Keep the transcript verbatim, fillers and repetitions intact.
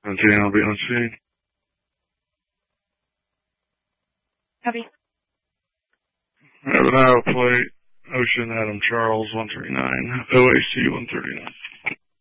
nineteen, I'll be on scene. Copy. I have an Iowa plate, Ocean Adam Charles one thirty-nine, O A C one thirty-nine.